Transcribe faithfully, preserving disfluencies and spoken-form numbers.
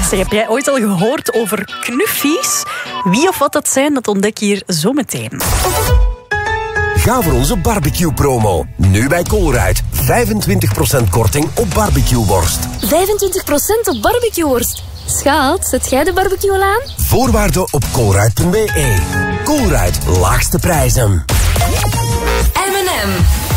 Zeg, heb jij ooit al gehoord over knuffies? Wie of wat dat zijn, dat ontdek je hier zo meteen. Ga voor onze barbecue-promo. Nu bij Colruyt. vijfentwintig procent korting op barbecueworst. vijfentwintig procent op barbecueworst. Schat, zet jij de barbecue al aan? Voorwaarden op colruyt punt be. Colruyt, laagste prijzen. M en M.